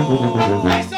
¡Eso!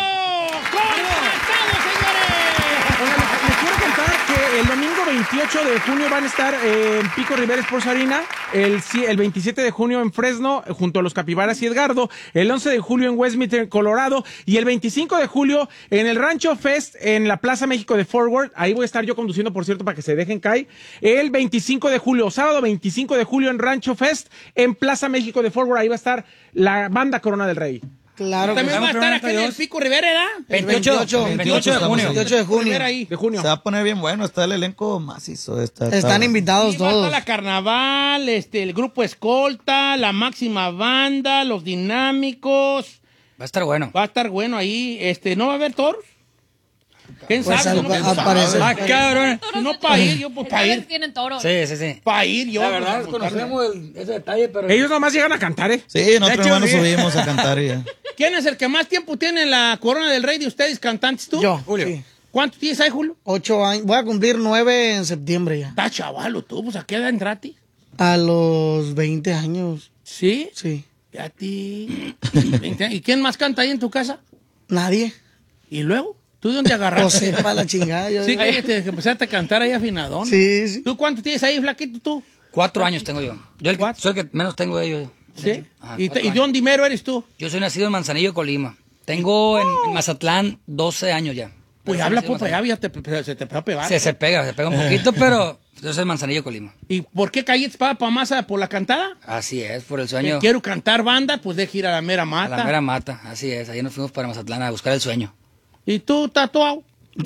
Quiero contar que el domingo 28 de junio van a estar en Pico Rivera Sports Arena, el 27 de junio en Fresno, junto a los Capibaras y Edgardo, el 11 de julio en Westminster, Colorado, y el 25 de julio en el Rancho Fest en la Plaza México de Fort Worth. Ahí voy a estar yo conduciendo, por cierto, para que se dejen caer. El 25 de julio, sábado 25 de julio en Rancho Fest en Plaza México de Fort Worth. Ahí va a estar la banda Corona del Rey. Claro. También va a estar aquí en el Pico Rivera, ¿verdad? 28 de junio. 28 de junio. Ahí. De junio. Se va a poner bien bueno, está el elenco macizo. Están invitados Sí, va a todos. estar la Carnaval, el Grupo Escolta, la Máxima Banda, los Dinámicos. Va a estar bueno. Va a estar bueno ahí. ¿No va a haber toros? ¿Quién Pues sabe? al parecer. Ah, cabrón. Si no, para ir, yo pues para ir. Tienen toros. Sí. Para ir, yo. La verdad, desconocemos ese detalle, pero... Ellos nomás llegan a cantar, ¿eh? Sí, nosotros De hecho, nos sí. subimos a cantar y ya. ¿Quién es el que más tiempo tiene en la Corona del Rey de ustedes, cantantes, tú? Yo, Julio. sí. ¿Cuánto tienes ahí, Julio? 8 años. Voy a cumplir 9 en septiembre ya. Está chavalo tú, pues ¿a qué edad entraste? A los 20 años. ¿Sí? Sí. Ya a ti. 20 años. ¿Y quién más canta ahí en tu casa? Nadie. ¿Y luego? ¿Tú de dónde O agarraste? sepa la chingada. Yo Sí, que empezaste a cantar ahí afinadón. Sí. ¿Tú cuánto tienes ahí, flaquito, tú? 4 años tengo yo. Yo soy el que menos tengo de ellos. ¿Sí? Ajá, ¿Y 4 de años. dónde dimero eres tú? Yo soy nacido en Manzanillo, Colima. Tengo en Mazatlán 12 años ya. Pues Pero habla soy de pues allá, ya se te va a pegar. Se pega un poquito, pero yo soy Manzanillo, Colima. ¿Y por qué caíste para Masa por la cantada? Así es, por el Que sueño. quiero cantar banda, pues deje ir a la mera A mata. la mera mata, así es. Ahí nos fuimos para Mazatlán a buscar el sueño. ¿Y tú, tatuado?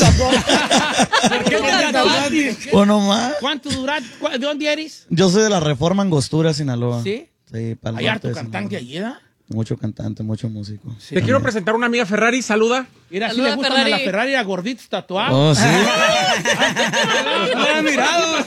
O nomás. ¿Cuánto duraste? ¿De dónde eres? Yo soy de la Reforma Angostura, Sinaloa. ¿Sí? Sí, para el Hay norte harto de cantante Sinaloa. allí, ¿verdad? Mucho cantante, mucho músico. Te quiero presentar una amiga Ferrari, saluda. Mira, si Saluda, le gustan Ferrari. a la Ferrari a gorditos tatuados. Oh, sí. No, mirado.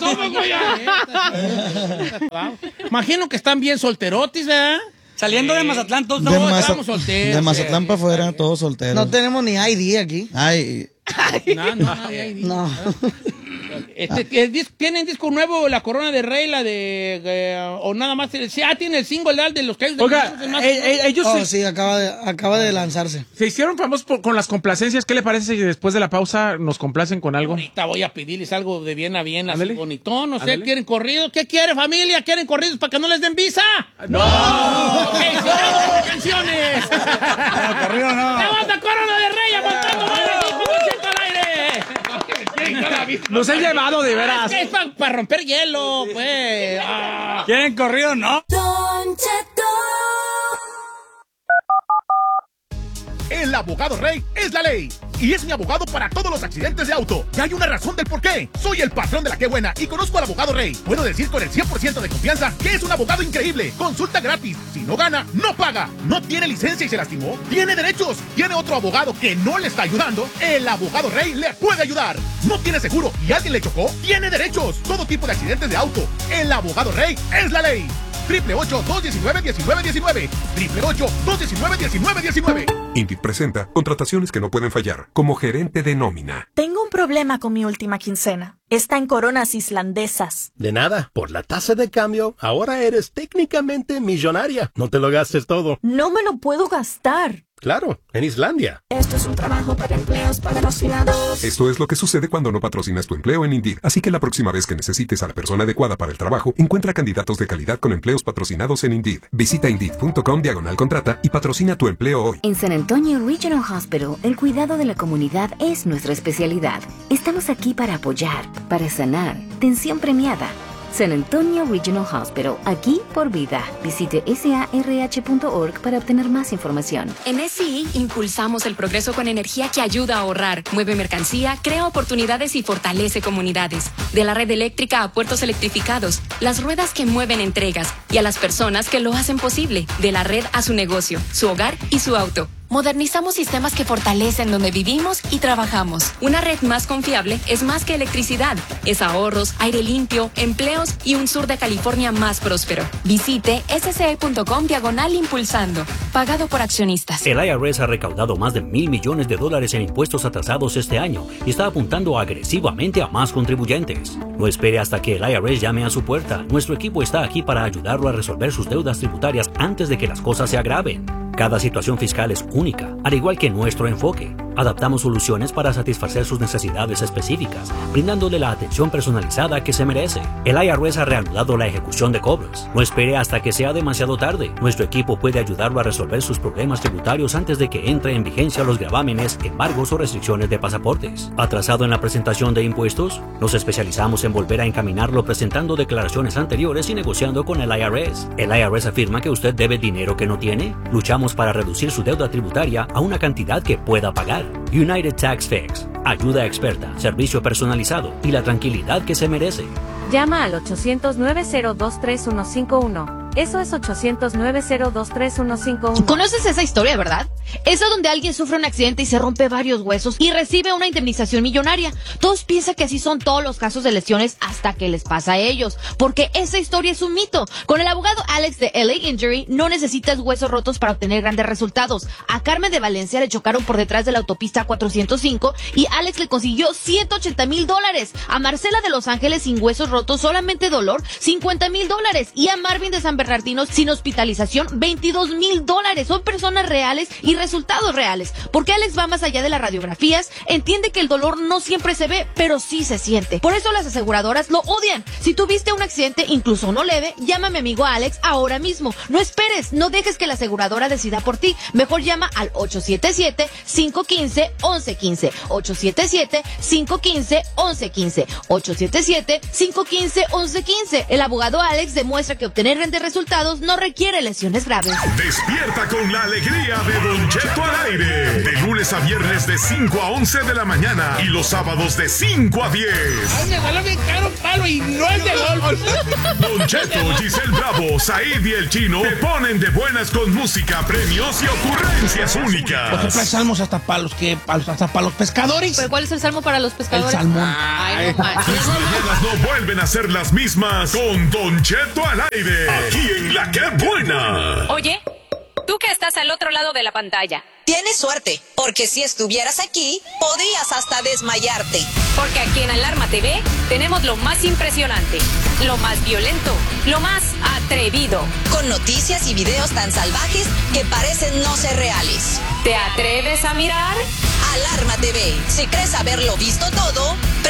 Imagino que están bien solterotis, ¿verdad? Saliendo de Mazatlán, todos De, No, Maza- estamos solteros. de Mazatlán para afuera, todos solteros. No tenemos ni ID aquí. Ay, No. ¿Tienen disco nuevo, La Corona de Rey, la de... o nada más? Sí, tiene el single de los que... Oiga, ellos Oh, sí, acaba de lanzarse. se hicieron famosos con las complacencias. ¿Qué le parece si después de la pausa nos complacen con algo? Ahorita voy a pedirles algo de bien a bien, así Ándale. bonitón, no sé, Ándale. ¿quieren corridos? ¿Qué quiere, familia? ¿Quieren corridos para que no les den visa? ¡No! ¡Ok, sigamos con canciones! No, corrido no. ¡La banda Corona de Rey aguantando más de 2% al aire! Nos han llevado, de veras. Es para romper hielo, pues. Ah. ¿Quieren corrido? No. El abogado Rey es la ley. Y es mi abogado para todos los accidentes de auto. Y hay una razón del por qué. Soy el patrón de la que buena y conozco al abogado Rey. Puedo decir con el 100% de confianza que es un abogado increíble. Consulta gratis. Si no gana, no paga. No tiene licencia y se lastimó. Tiene derechos. Tiene otro abogado que no le está ayudando. El abogado Rey le puede ayudar. No tiene seguro y alguien le chocó. Tiene derechos. Todo tipo de accidentes de auto. El abogado Rey es la ley. 888-219-1919. 888-219-1919. Indeed presenta contrataciones que no pueden fallar, como gerente de nómina. Tengo un problema con mi última quincena. Está en coronas islandesas. De nada, por la tasa de cambio, ahora eres técnicamente millonaria. No te lo gastes todo. No me lo puedo gastar. Claro, en Islandia. Esto es un trabajo para empleos patrocinados. Esto es lo que sucede cuando no patrocinas tu empleo en Indeed. Así que la próxima vez que necesites a la persona adecuada para el trabajo, encuentra candidatos de calidad con empleos patrocinados en Indeed. Visita Indeed.com/contrata y patrocina tu empleo hoy. En San Antonio Regional Hospital, el cuidado de la comunidad es nuestra especialidad. Estamos aquí para apoyar, para sanar, tensión premiada. San Antonio Regional Hospital, aquí por vida. Visite sarh.org para obtener más información. En SCI impulsamos el progreso con energía que ayuda a ahorrar, mueve mercancía, crea oportunidades y fortalece comunidades. De la red eléctrica a puertos electrificados, las ruedas que mueven entregas y a las personas que lo hacen posible. De la red a su negocio, su hogar y su auto. Modernizamos sistemas que fortalecen donde vivimos y trabajamos. Una red más confiable es más que electricidad. Es ahorros, aire limpio, empleos y un sur de California más próspero. Visite sce.com/impulsando. Pagado por accionistas. El IRS ha recaudado más de $1,000 millones en impuestos atrasados este año y está apuntando agresivamente a más contribuyentes. No espere hasta que el IRS llame a su puerta. Nuestro equipo está aquí para ayudarlo a resolver sus deudas tributarias antes de que las cosas se agraven. Cada situación fiscal es única, al igual que nuestro enfoque. Adaptamos soluciones para satisfacer sus necesidades específicas, brindándole la atención personalizada que se merece. El IRS ha reanudado la ejecución de cobros. No espere hasta que sea demasiado tarde. Nuestro equipo puede ayudarlo a resolver sus problemas tributarios antes de que entre en vigencia los gravámenes, embargos o restricciones de pasaportes. ¿Atrasado en la presentación de impuestos? Nos especializamos en volver a encaminarlo presentando declaraciones anteriores y negociando con el IRS. ¿El IRS afirma que usted debe dinero que no tiene? Luchamos para reducir su deuda tributaria a una cantidad que pueda pagar. United Tax Fix. Ayuda experta, servicio personalizado y la tranquilidad que se merece. Llama al 800-902-3151. Eso es 800-902-3151. ¿Conoces esa historia, verdad? Esa donde alguien sufre un accidente y se rompe varios huesos y recibe una indemnización millonaria. Todos piensan que así son todos los casos de lesiones hasta que les pasa a ellos, porque esa historia es un mito. Con el abogado Alex de LA Injury no necesitas huesos rotos para obtener grandes resultados. A Carmen de Valencia le chocaron por detrás de la autopista 405 y Alex le consiguió $180,000. A Marcela de Los Ángeles sin huesos rotos, solamente dolor, $50,000. Y a Marvin de San Bernardino sin hospitalización, $22,000. Son personas reales y resultados reales, porque Alex va más allá de las radiografías, entiende que el dolor no siempre se ve, pero sí se siente. Por eso las aseguradoras lo odian. Si tuviste un accidente, incluso no leve, llama a mi amigo Alex ahora mismo. No esperes, no dejes que la aseguradora decida por ti. Mejor llama al 877-515-1115. 877-515-1115. 877-515-1115. El abogado Alex demuestra que obtener grandes resultados no requiere lesiones graves. Despierta con la alegría de Don Cheto al aire. De lunes a viernes de 5 a 11 de la mañana y los sábados de 5 a 10. Ay, me salió bien caro un palo y no es de golf. Don Cheto, Giselle Bravo, Said y el Chino te ponen de buenas con música, premios y ocurrencias únicas. Por ejemplo, hay salmos hasta para los pescadores. ¿Pero cuál es el salmo para los pescadores? El salmón. Ay, no manches. Las mañanas no vuelven a ser las mismas con Don Cheto al aire. Aquí en La Que Buena. Oye, tú que estás al otro lado de la pantalla. Tienes suerte, porque si estuvieras aquí, podrías hasta desmayarte. Porque aquí en Alarma TV tenemos lo más impresionante, lo más violento, lo más atrevido. Con noticias y videos tan salvajes que parecen no ser reales. ¿Te atreves a mirar? Alarma TV. Si crees haberlo visto todo,